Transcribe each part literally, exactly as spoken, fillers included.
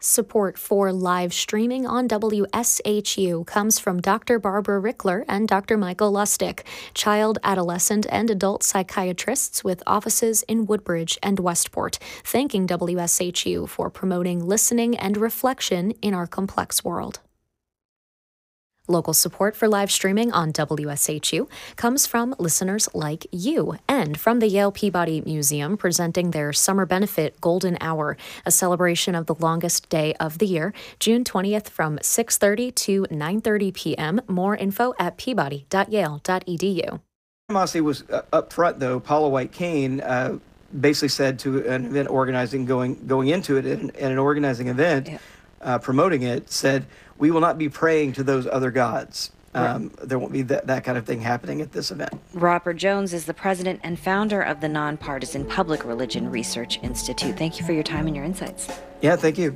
Support for live streaming on W S H U comes from Doctor Barbara Rickler and Doctor Michael Lustig, child, adolescent, and adult psychiatrists with offices in Woodbridge and Westport, thanking W S H U for promoting listening and reflection in our complex world. Local support for live streaming on W S H U comes from listeners like you and from the Yale Peabody Museum presenting their Summer Benefit Golden Hour, a celebration of the longest day of the year, June twentieth from six thirty to nine thirty p.m. More info at peabody dot yale dot e d u. Animosity was uh, up front, though. Paula White Cain uh, basically said to an event organizing going going into it, and, and an organizing event yeah. uh, promoting it, said, "We will not be praying to those other gods." Um, right. There won't be that, that kind of thing happening at this event. Robert Jones is the president and founder of the Nonpartisan Public Religion Research Institute. Thank you for your time and your insights. Yeah, thank you.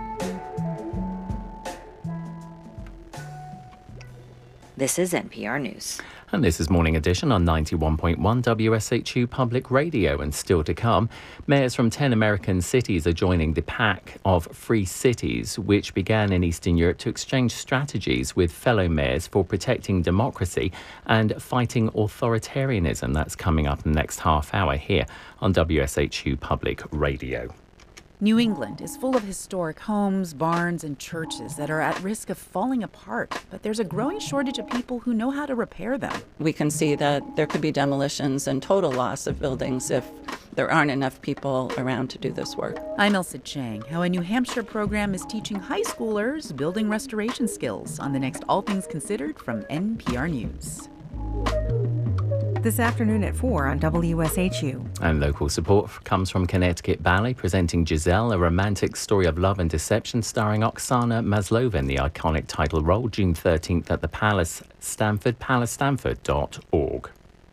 This is N P R News. And this is Morning Edition on ninety-one point one W S H U Public Radio. And still to come, mayors from ten American cities are joining the Pact of Free Cities, which began in Eastern Europe to exchange strategies with fellow mayors for protecting democracy and fighting authoritarianism. That's coming up in the next half hour here on W S H U Public Radio. New England is full of historic homes, barns, and churches that are at risk of falling apart, but there's a growing shortage of people who know how to repair them. We can see that there could be demolitions and total loss of buildings if there aren't enough people around to do this work. I'm Elsa Chang. How a New Hampshire program is teaching high schoolers building restoration skills on the next All Things Considered from N P R News. This afternoon at four on W S H U. And local support comes from Connecticut Ballet, presenting Giselle, a romantic story of love and deception starring Oksana Maslova in the iconic title role, June thirteenth at the Palace Stanford, palace stanford dot org.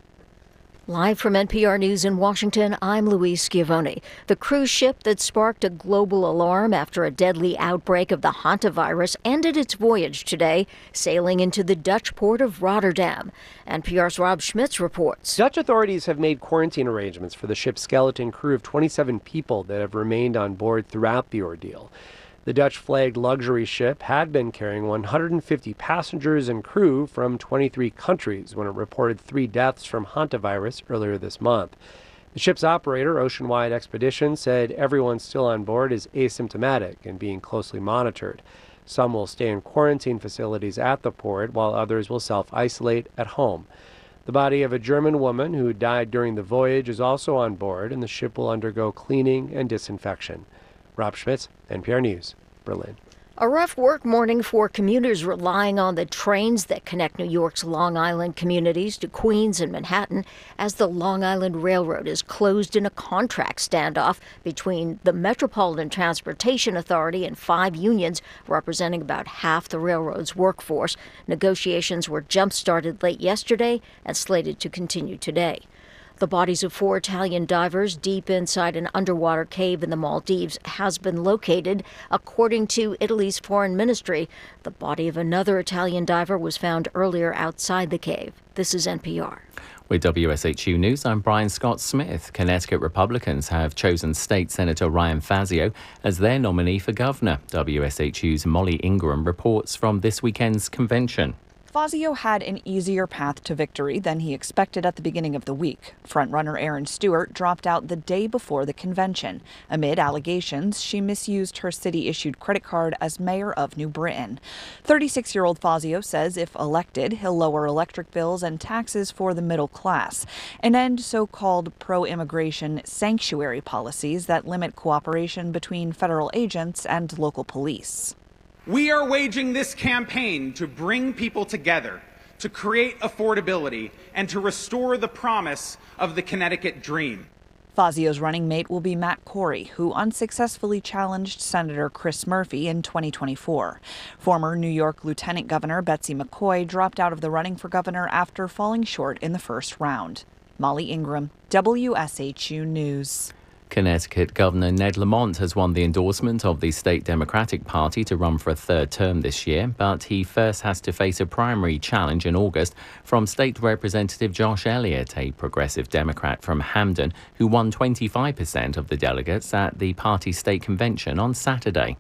Live from N P R News in Washington, I'm Louise Schiavone. The cruise ship that sparked a global alarm after a deadly outbreak of the hantavirus ended its voyage today, sailing into the Dutch port of Rotterdam. N P R's Rob Schmitz reports. Dutch authorities have made quarantine arrangements for the ship's skeleton crew of twenty-seven people that have remained on board throughout the ordeal. The Dutch-flagged luxury ship had been carrying one hundred fifty passengers and crew from twenty-three countries when it reported three deaths from hantavirus earlier this month. The ship's operator, Oceanwide Expeditions, said everyone still on board is asymptomatic and being closely monitored. Some will stay in quarantine facilities at the port, while others will self-isolate at home. The body of a German woman who died during the voyage is also on board, and the ship will undergo cleaning and disinfection. Rob Schmitz, N P R News, Berlin. A rough work morning for commuters relying on the trains that connect New York's Long Island communities to Queens and Manhattan as the Long Island Railroad is closed in a contract standoff between the Metropolitan Transportation Authority and five unions representing about half the railroad's workforce. Negotiations were jump-started late yesterday and slated to continue today. The bodies of four Italian divers deep inside an underwater cave in the Maldives has been located. According to Italy's foreign ministry, the body of another Italian diver was found earlier outside the cave. This is N P R. With W S H U News, I'm Brian Scott Smith. Connecticut Republicans have chosen State Senator Ryan Fazio as their nominee for governor. W S H U's Molly Ingram reports from this weekend's convention. Fazio had an easier path to victory than he expected at the beginning of the week. Frontrunner Aaron Stewart dropped out the day before the convention. Amid allegations, she misused her city-issued credit card as mayor of New Britain. thirty-six-year-old Fazio says if elected, he'll lower electric bills and taxes for the middle class and end so-called pro-immigration sanctuary policies that limit cooperation between federal agents and local police. We are waging this campaign to bring people together, to create affordability, and to restore the promise of the Connecticut dream. Fazio's running mate will be Matt Corey, who unsuccessfully challenged Senator Chris Murphy in twenty twenty-four. Former New York Lieutenant Governor Betsy McCoy dropped out of the running for governor after falling short in the first round. Molly Ingram, W S H U News. Connecticut Governor Ned Lamont has won the endorsement of the state Democratic Party to run for a third term this year, but he first has to face a primary challenge in August from State Representative Josh Elliott, a progressive Democrat from Hamden, who won twenty-five percent of the delegates at the party state convention on Saturday.